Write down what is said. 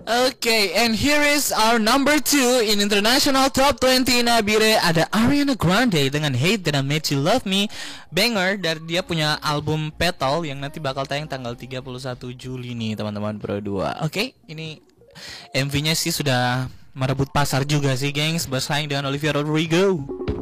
Okay, and here is our number 2 in international top 20 Nabire. Ada Ariana Grande dengan Hate That I Made You Love Me, banger dari dia punya album Petal yang nanti bakal tayang tanggal 31 Juli nih teman-teman berdua. Oke, ini MV-nya sih sudah merebut pasar juga sih, gengs, bersaing dengan Olivia Rodrigo.